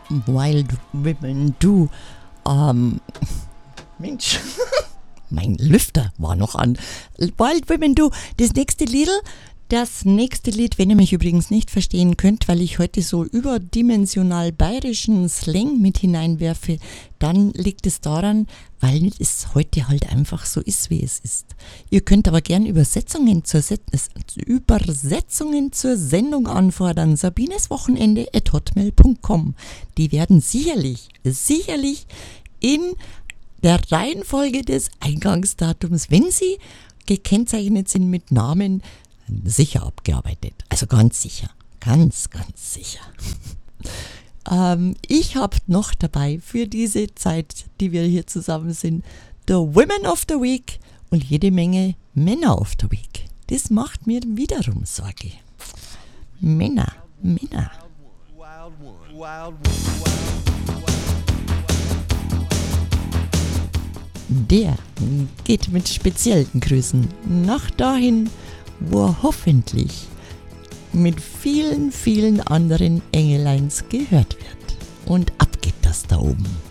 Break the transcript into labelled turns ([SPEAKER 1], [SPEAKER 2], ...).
[SPEAKER 1] Wild Women Do. Mensch, mein Lüfter war noch an. Wild Women Do, das nächste Lied, wenn ihr mich übrigens nicht verstehen könnt, weil ich heute so überdimensional bayerischen Slang mit hineinwerfe, dann liegt es daran, weil es heute halt einfach so ist, wie es ist. Ihr könnt aber gern Übersetzungen zur Sendung anfordern. sabineswochenende@hotmail.com. Die werden sicherlich in der Reihenfolge des Eingangsdatums, wenn sie gekennzeichnet sind mit Namen, sicher abgearbeitet. Also ganz sicher. Ganz sicher. Ich habe noch dabei für diese Zeit, die wir hier zusammen sind, The Women of the Week und jede Menge Männer of the Week. Das macht mir wiederum Sorge. Männer. Der geht mit speziellen Grüßen nach dahin, wo er hoffentlich mit vielen anderen Engeleins gehört wird. Und ab geht das da oben.